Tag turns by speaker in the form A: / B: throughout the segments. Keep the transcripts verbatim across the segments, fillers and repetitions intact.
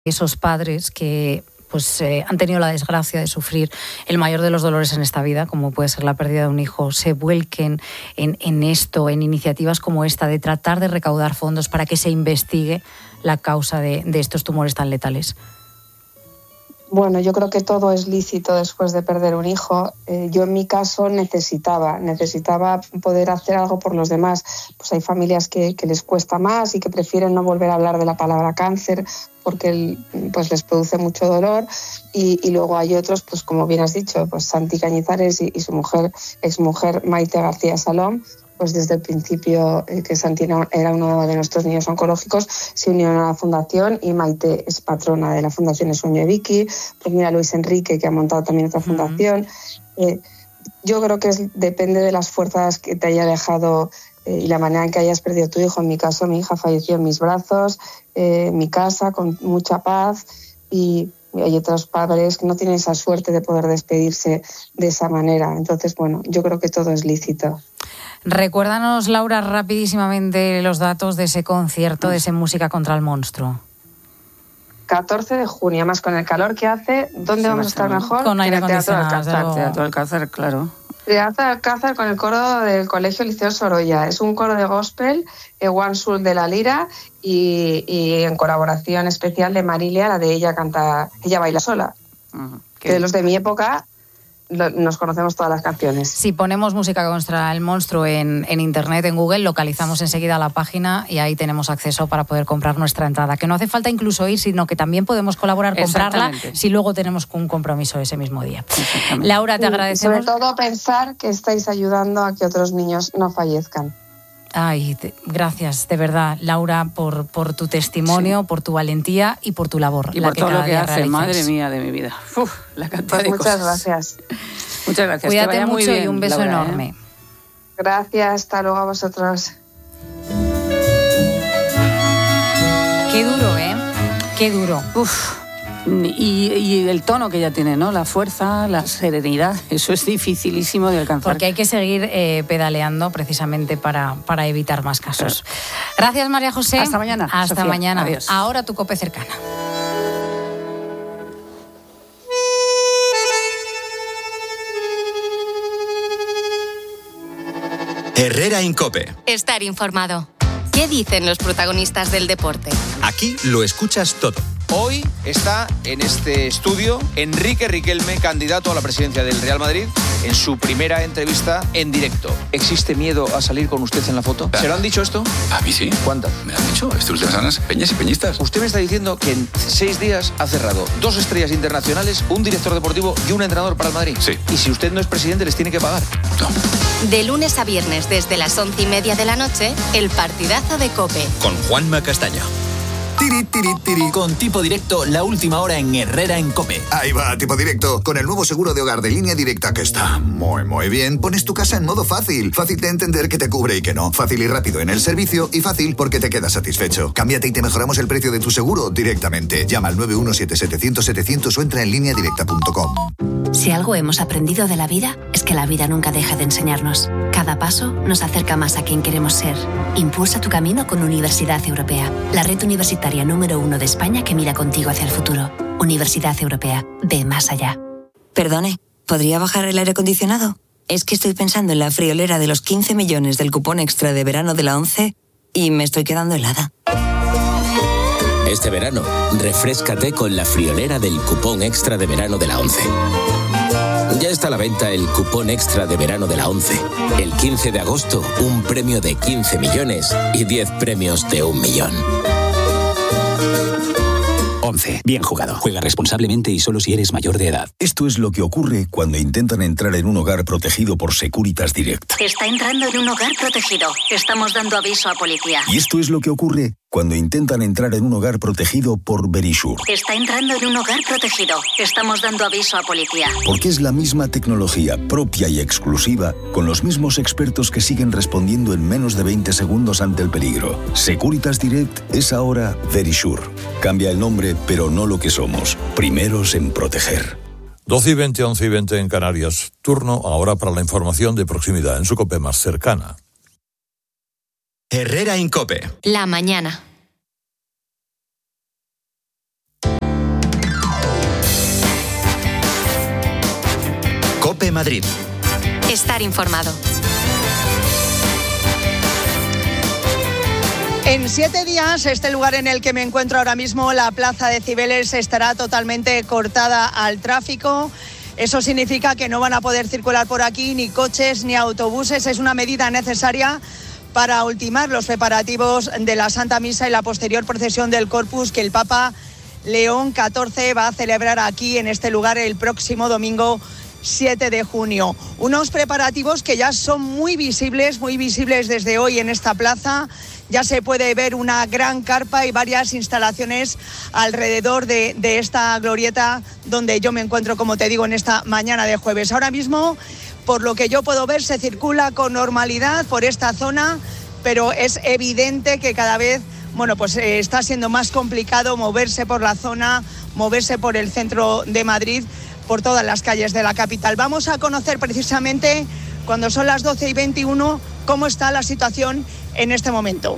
A: esos padres que pues eh, han tenido la desgracia de sufrir el mayor de los dolores en esta vida, como puede ser la pérdida de un hijo, se vuelquen en, en esto, en iniciativas como esta, de tratar de recaudar fondos para que se investigue la causa de, de estos tumores tan letales?
B: Bueno, yo creo que todo es lícito después de perder un hijo. Eh, yo en mi caso necesitaba, necesitaba poder hacer algo por los demás. Pues hay familias que, que les cuesta más y que prefieren no volver a hablar de la palabra cáncer porque pues les produce mucho dolor. Y, y luego hay otros, pues como bien has dicho, pues Santi Cañizares y, y su mujer, exmujer Maite García Salom, pues desde el principio eh, que Santi era uno de nuestros niños oncológicos, se unieron a la fundación y Maite es patrona de la Fundación Sueño de Vicky, pues mira Luis Enrique, que ha montado también otra fundación. Uh-huh. Eh, yo creo que es, depende de las fuerzas que te haya dejado eh, y la manera en que hayas perdido a tu hijo. En mi caso, mi hija falleció en mis brazos, eh, en mi casa, con mucha paz, y hay otros padres que no tienen esa suerte de poder despedirse de esa manera. Entonces, bueno, yo creo que todo es lícito.
A: Recuérdanos, Laura, rapidísimamente los datos de ese concierto, de ese Música contra el Monstruo.
B: catorce de junio, más con el calor que hace, ¿dónde sí, vamos a estar mejor?
A: Con aire
B: en el Teatro
A: Alcázar.
C: Teatro Alcázar, claro.
B: Teatro Alcázar con el coro del Colegio Liceo Sorolla. Es un coro de gospel, eh, One Soul de la Lira y, y en colaboración especial de Marilia, la de Ella canta, Ella baila sola. Uh-huh. Que de los de mi época nos conocemos todas las canciones.
A: Si ponemos Música contra el Monstruo en, en internet, en Google, localizamos enseguida la página y ahí tenemos acceso para poder comprar nuestra entrada. Que no hace falta incluso ir, sino que también podemos colaborar, comprarla, si luego tenemos un compromiso ese mismo día. Laura, te agradecemos.
B: Y sobre todo pensar que estáis ayudando a que otros niños no fallezcan.
A: Ay, te, gracias, de verdad, Laura, por, por tu testimonio, sí, por tu valentía y por tu labor.
C: Y
A: la
C: por
A: que
C: todo
A: cada
C: lo que
A: día
C: haces,
A: realizas.
C: Madre mía de mi vida. Uf, la cantidad
B: pues
C: de
B: muchas
C: cosas.
B: gracias.
C: Muchas gracias.
A: Cuídate
C: que vaya
A: mucho
C: muy bien,
A: y un beso
C: Laura,
A: enorme.
C: ¿eh?
B: Gracias, hasta luego a vosotros.
A: Qué duro, ¿eh? Qué duro.
C: Uf. Y, y el tono que ella tiene, ¿no? La fuerza, la serenidad, eso es dificilísimo de alcanzar.
A: Porque hay que seguir eh, pedaleando precisamente para, para evitar más casos. Claro. Gracias, María José.
C: Hasta mañana.
A: Hasta
C: Sofía.
A: mañana.
C: Adiós.
A: Ahora tu COPE cercana.
D: Herrera Incope.
E: Estar informado. ¿Qué dicen los protagonistas del deporte?
D: Aquí lo escuchas todo.
F: Hoy está en este estudio Enrique Riquelme, candidato a la presidencia del Real Madrid, en su primera entrevista en directo. ¿Existe miedo a salir con usted en la foto? ¿Se lo han dicho esto?
G: A mí sí.
F: ¿Cuántas?
G: Me lo han dicho estas últimas semanas, peñas y peñistas.
F: Usted me está diciendo que en seis días ha cerrado dos estrellas internacionales, un director deportivo y un entrenador para el Madrid.
G: Sí.
F: Y si usted no es presidente, ¿les tiene que pagar?
G: No.
E: De lunes a viernes, desde las once y media de la noche, el partidazo de COPE.
D: Con Juanma Castaño.
H: Tiri, tiri, tiri. Con Tipo Directo, la última hora en Herrera en COPE.
I: Ahí va, Tipo Directo. Con el nuevo seguro de hogar de Línea Directa, que está muy, muy bien, pones tu casa en modo fácil. Fácil de entender que te cubre y que no. Fácil y rápido en el servicio y fácil porque te quedas satisfecho. Cámbiate y te mejoramos el precio de tu seguro directamente. Llama al nueve uno siete setecientos setecientos o entra en línea directa punto com.
J: Si algo hemos aprendido de la vida, es que la vida nunca deja de enseñarnos. Cada paso nos acerca más a quien queremos ser. Impulsa tu camino con Universidad Europea, la red universitaria número uno de España que mira contigo hacia el futuro. Universidad Europea, ve más allá.
K: Perdone, ¿podría bajar el aire acondicionado? Es que estoy pensando en la friolera de los quince millones del cupón extra de verano de la ONCE y me estoy quedando helada.
L: Este verano, refréscate con la friolera del cupón extra de verano de la ONCE. Ya está a la venta el cupón extra de verano de la ONCE. El quince de agosto, un premio de quince millones y diez premios de un millón.
M: ONCE. Bien jugado. Juega responsablemente y solo si eres mayor de edad.
N: Esto es lo que ocurre cuando intentan entrar en un hogar protegido por Securitas Direct.
O: Está entrando en un hogar protegido. Estamos dando aviso a policía.
N: Y esto es lo que ocurre cuando intentan entrar en un hogar protegido por Verisure.
O: Está entrando en un hogar protegido. Estamos dando aviso a policía.
N: Porque es la misma tecnología propia y exclusiva, con los mismos expertos que siguen respondiendo en menos de veinte segundos ante el peligro. Securitas Direct es ahora Verisure. Cambia el nombre, pero no lo que somos. Primeros en proteger.
P: doce y veinte, once y veinte en Canarias. Turno ahora para la información de proximidad en su COPE más cercana.
D: Herrera Incope.
E: La mañana.
D: COPE Madrid.
E: Estar informado.
Q: En siete días, este lugar en el que me encuentro ahora mismo, la Plaza de Cibeles, estará totalmente cortada al tráfico. Eso significa que no van a poder circular por aquí ni coches ni autobuses. Es una medida necesaria para ultimar los preparativos de la Santa Misa y la posterior procesión del Corpus que el Papa León catorce va a celebrar aquí en este lugar el próximo domingo siete de junio. Unos preparativos que ya son muy visibles, muy visibles desde hoy en esta plaza. Ya se puede ver una gran carpa y varias instalaciones alrededor de, de esta glorieta donde yo me encuentro, como te digo, en esta mañana de jueves. Ahora mismo, por lo que yo puedo ver, se circula con normalidad por esta zona, pero es evidente que cada vez, bueno, pues eh, está siendo más complicado moverse por la zona, moverse por el centro de Madrid, por todas las calles de la capital. Vamos a conocer precisamente, cuando son las doce y veintiuno, cómo está la situación en este momento.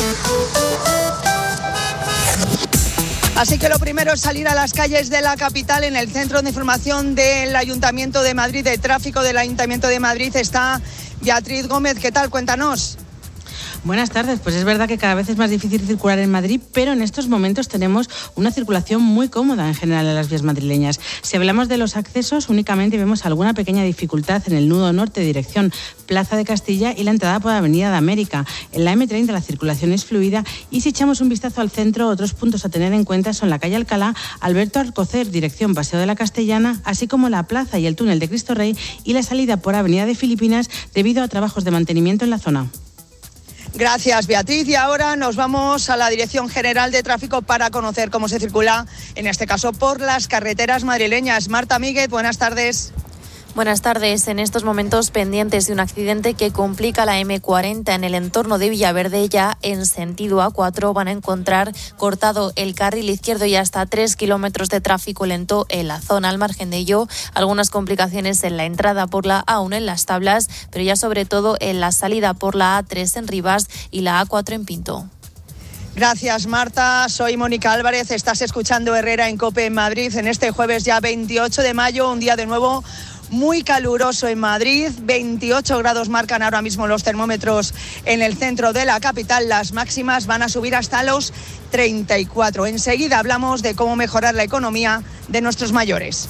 Q: Así que lo primero es salir a las calles de la capital. En el centro de información del Ayuntamiento de Madrid, de tráfico del Ayuntamiento de Madrid, está Beatriz Gómez. ¿Qué tal? Cuéntanos.
R: Buenas tardes. Pues es verdad que cada vez es más difícil circular en Madrid, pero en estos momentos tenemos una circulación muy cómoda en general en las vías madrileñas. Si hablamos de los accesos, únicamente vemos alguna pequeña dificultad en el nudo norte, dirección Plaza de Castilla, y la entrada por Avenida de América. En la eme treinta la circulación es fluida, y si echamos un vistazo al centro, otros puntos a tener en cuenta son la calle Alcalá, Alberto Alcocer, dirección Paseo de la Castellana, así como la plaza y el túnel de Cristo Rey y la salida por Avenida de Filipinas debido a trabajos de mantenimiento en la zona.
Q: Gracias, Beatriz. Y ahora nos vamos a la Dirección General de Tráfico para conocer cómo se circula, en este caso, por las carreteras madrileñas. Marta Míguez, buenas tardes.
S: Buenas tardes. En estos momentos pendientes de un accidente que complica la eme cuarenta en el entorno de Villaverde, ya en sentido a cuatro van a encontrar cortado el carril izquierdo y hasta tres kilómetros de tráfico lento en la zona. Al margen de ello, algunas complicaciones en la entrada por la a uno en Las Tablas, pero ya sobre todo en la salida por la a tres en Rivas y la a cuatro en Pinto.
Q: Gracias, Marta. Soy Mónica Álvarez. Estás escuchando Herrera en COPE en Madrid en este jueves ya veintiocho de mayo, un día de nuevo muy caluroso en Madrid. veintiocho grados marcan ahora mismo los termómetros en el centro de la capital. Las máximas van a subir hasta los treinta y cuatro. Enseguida hablamos de cómo mejorar la economía de nuestros mayores.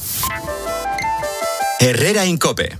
D: Herrera en COPE.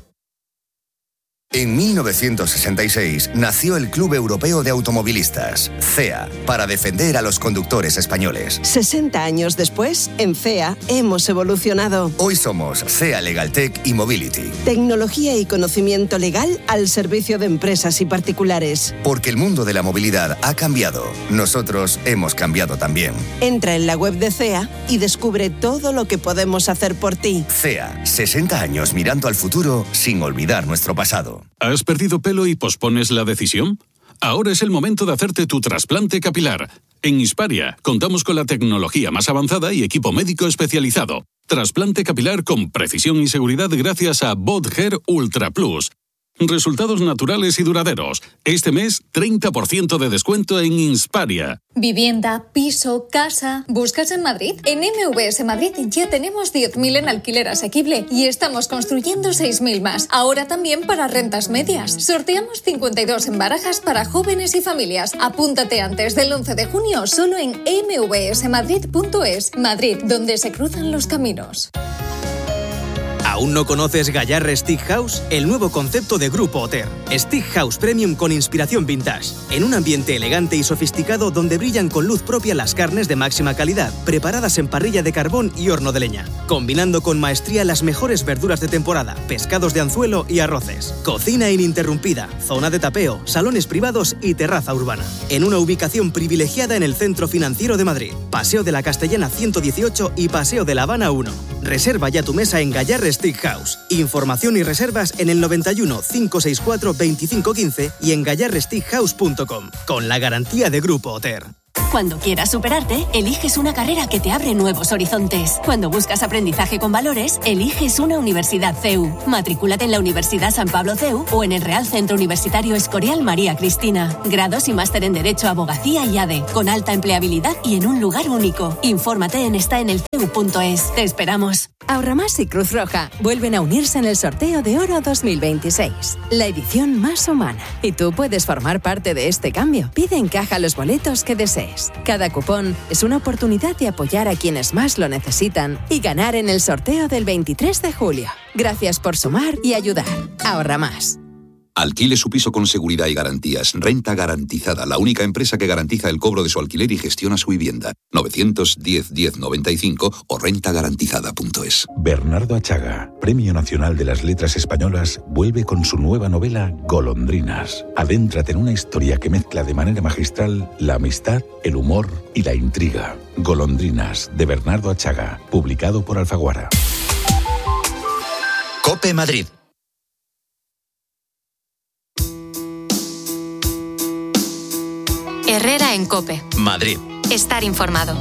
T: En mil novecientos sesenta y seis nació el Club Europeo de Automovilistas, C E A, para defender a los conductores españoles.
U: sesenta años después, en C E A hemos evolucionado.
T: Hoy somos C E A Legaltech y Mobility.
U: Tecnología y conocimiento legal al servicio de empresas y particulares.
T: Porque el mundo de la movilidad ha cambiado. Nosotros hemos cambiado también.
U: Entra en la web de C E A y descubre todo lo que podemos hacer por ti.
T: C E A, sesenta años mirando al futuro sin olvidar nuestro pasado.
V: ¿Has perdido pelo y pospones la decisión? Ahora es el momento de hacerte tu trasplante capilar. En Insparia contamos con la tecnología más avanzada y equipo médico especializado. Trasplante capilar con precisión y seguridad gracias a BotHair Ultra Plus. Resultados naturales y duraderos. Este mes, treinta por ciento de descuento en Insparia.
W: Vivienda, piso, casa. ¿Buscas en Madrid? En eme ve ese Madrid ya tenemos diez mil en alquiler asequible y estamos construyendo seis mil más. Ahora también para rentas medias. Sorteamos cincuenta y dos en barajas para jóvenes y familias. Apúntate antes del once de junio solo en eme ve ese madrid punto es. Madrid, donde se cruzan los caminos.
X: ¿Aún no conoces Gallarre Stick House? El nuevo concepto de Grupo Oter. Stick House Premium con inspiración vintage. En un ambiente elegante y sofisticado donde brillan con luz propia las carnes de máxima calidad, preparadas en parrilla de carbón y horno de leña. Combinando con maestría las mejores verduras de temporada, pescados de anzuelo y arroces. Cocina ininterrumpida, zona de tapeo, salones privados y terraza urbana. En una ubicación privilegiada en el Centro Financiero de Madrid. Paseo de la Castellana ciento dieciocho y Paseo de La Habana uno. Reserva ya tu mesa en Gallarre Stick House. Información y reservas en el noventa y uno, cinco seis cuatro, veinticinco quince y en gallarre stick house punto com. Con la garantía de Grupo Oter.
J: Cuando quieras superarte, eliges una carrera que te abre nuevos horizontes. Cuando buscas aprendizaje con valores, eliges una universidad C E U. Matrículate en la Universidad San Pablo C E U o en el Real Centro Universitario Escorial María Cristina. Grados y máster en Derecho, Abogacía y A D E, con alta empleabilidad y en un lugar único. Infórmate en estaenelceu punto es. Te esperamos.
A: Ahorramás y Cruz Roja vuelven a unirse en el sorteo de Oro dos mil veintiséis, la edición más humana. Y tú puedes formar parte de este cambio. Pide en caja los boletos que desees. Cada cupón es una oportunidad de apoyar a quienes más lo necesitan y ganar en el sorteo del veintitrés de julio. Gracias por sumar y ayudar. Ahorra más.
G: Alquile su piso con seguridad y garantías. Renta Garantizada, la única empresa que garantiza el cobro de su alquiler y gestiona su vivienda. novecientos diez diez noventa y cinco o renta garantizada punto es.
B: Bernardo Achaga, Premio Nacional de las Letras Españolas, vuelve con su nueva novela Golondrinas. Adéntrate en una historia que mezcla de manera magistral la amistad, el humor y la intriga. Golondrinas, de Bernardo Achaga, publicado por Alfaguara.
D: COPE Madrid.
E: Herrera en COPE.
D: Madrid.
E: Estar informado.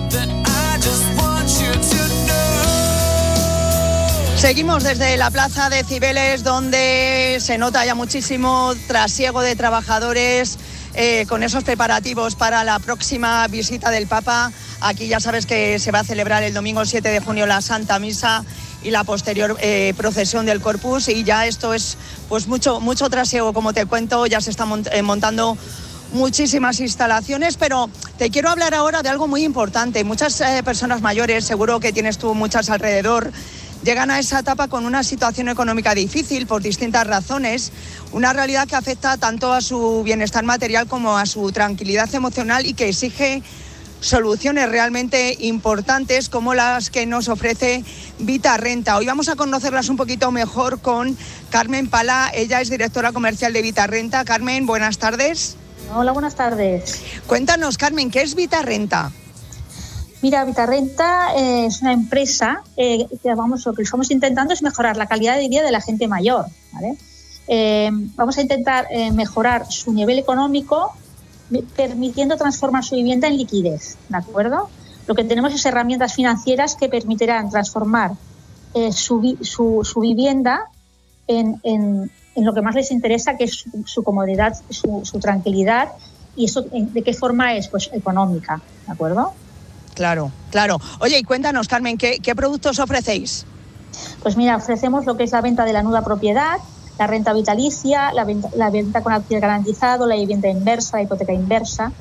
Q: Seguimos desde la plaza de Cibeles, donde se nota ya muchísimo trasiego de trabajadores eh, con esos preparativos para la próxima visita del Papa. Aquí ya sabes que se va a celebrar el domingo siete de junio la Santa Misa y la posterior eh, procesión del Corpus, y ya esto es pues mucho, mucho trasiego, como te cuento. Ya se están mont- eh, montando muchísimas instalaciones, pero te quiero hablar ahora de algo muy importante. Muchas eh, personas mayores, seguro que tienes tú muchas alrededor, llegan a esa etapa con una situación económica difícil por distintas razones, una realidad que afecta tanto a su bienestar material como a su tranquilidad emocional y que exige soluciones realmente importantes como las que nos ofrece Vita Renta. Hoy vamos a conocerlas un poquito mejor con Carmen Pala. Ella es directora comercial de Vita Renta. Carmen, buenas tardes.
C: Hola, buenas tardes.
Q: Cuéntanos, Carmen, ¿qué es Vita Renta?
C: Mira, Vita Renta eh, es una empresa eh, que vamos, lo que estamos intentando es mejorar la calidad de vida de la gente mayor, ¿vale? Eh, vamos a intentar eh, mejorar su nivel económico, permitiendo transformar su vivienda en liquidez, ¿de acuerdo? Lo que tenemos es herramientas financieras que permitirán transformar eh, su, su, su vivienda en, en, en lo que más les interesa, que es su, su comodidad, su, su tranquilidad. ¿Y eso de qué forma es? Pues económica, ¿de acuerdo?
Q: Claro, claro. Oye, y cuéntanos, Carmen, ¿qué, qué productos ofrecéis?
C: Pues mira, ofrecemos lo que es la venta de la nuda propiedad, la renta vitalicia, la venta, la venta con alquiler garantizado, la vivienda inversa, la hipoteca inversa.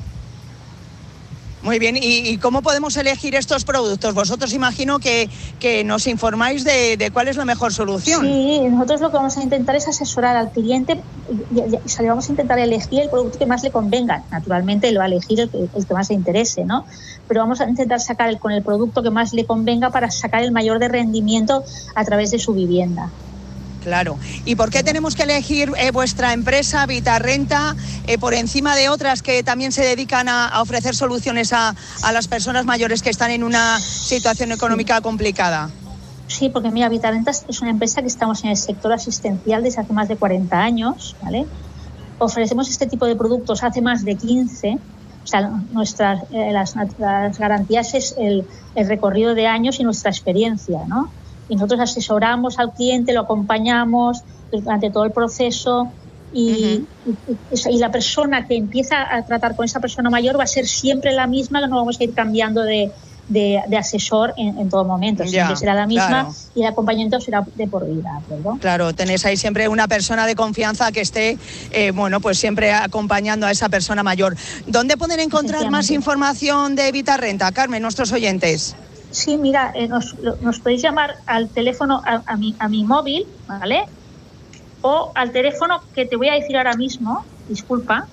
Q: Muy bien, ¿y, y cómo podemos elegir estos productos? Vosotros imagino que, que nos informáis de, de cuál es la mejor solución.
C: Sí, nosotros lo que vamos a intentar es asesorar al cliente y, y, y vamos a intentar elegir el producto que más le convenga. Naturalmente lo va a elegir el que, el que más le interese, ¿no? Pero vamos a intentar sacar el, con el producto que más le convenga para sacar el mayor de rendimiento a través de su vivienda.
Q: Claro. ¿Y por qué tenemos que elegir eh, vuestra empresa, Vita Renta, eh, por encima de otras que también se dedican a, a ofrecer soluciones a, a las personas mayores que están en una situación económica complicada?
C: Sí, porque mira, Vita Renta es una empresa que estamos en el sector asistencial desde hace más de cuarenta años, ¿vale? Ofrecemos este tipo de productos hace más de quince. O sea, nuestras, eh, las, las garantías es el, el recorrido de años y nuestra experiencia, ¿no? Y nosotros asesoramos al cliente, lo acompañamos durante todo el proceso y, uh-huh. y, y, y la persona que empieza a tratar con esa persona mayor va a ser siempre la misma, que no vamos a ir cambiando de, de, de asesor en, en todo momento. Siempre ya, será la misma, claro. Y el acompañamiento será de por vida, ¿verdad?
Q: Claro, tenéis ahí siempre una persona de confianza que esté, eh, bueno, pues siempre acompañando a esa persona mayor. ¿Dónde pueden encontrar más información de Vita Renta, Carmen, nuestros oyentes?
C: Sí, mira, eh, nos, nos podéis llamar al teléfono, a, a, mi, a mi móvil, ¿vale? O al teléfono que te voy a decir ahora mismo, disculpa.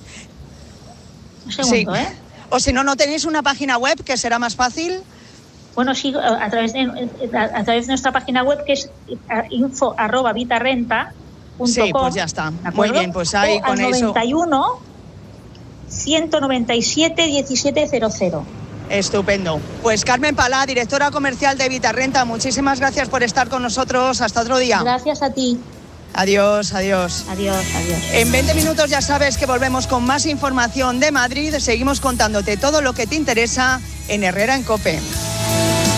C: Un segundo, sí. ¿eh?
Q: O si no, ¿no tenéis una página web que será más fácil?
C: Bueno, sí, a través de, a, a través de nuestra página web, que es info arroba vitarrenta punto com.
Q: Sí, pues ya está. Muy bien, pues ahí
C: o
Q: con
C: al
Q: eso.
C: noventa y uno, ciento noventa y siete, diecisiete cero cero.
Q: Estupendo. Pues Carmen Pala, directora comercial de Vita Renta, muchísimas gracias por estar con nosotros. Hasta otro día.
C: Gracias a ti.
Q: Adiós, adiós.
C: Adiós, adiós.
Q: En veinte minutos ya sabes que volvemos con más información de Madrid. Seguimos contándote todo lo que te interesa en Herrera en COPE.